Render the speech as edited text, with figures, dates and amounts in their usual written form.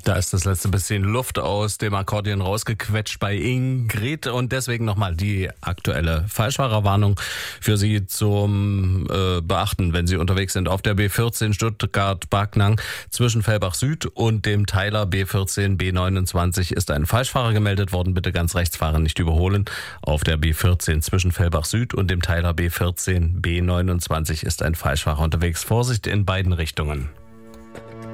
Da ist das letzte bisschen Luft aus dem Akkordeon rausgequetscht bei Ingrid und deswegen nochmal die aktuelle Falschfahrerwarnung für Sie zum Beachten, wenn Sie unterwegs sind auf der B14 Stuttgart-Backnang zwischen Fellbach Süd und dem Teiler B14 B29 ist ein Falschfahrer gemeldet worden. Bitte ganz rechts fahren, nicht überholen. Auf der B14 zwischen Fellbach Süd und dem Teiler B14 B29 ist ein Falschfahrer unterwegs. Vorsicht in beiden Richtungen.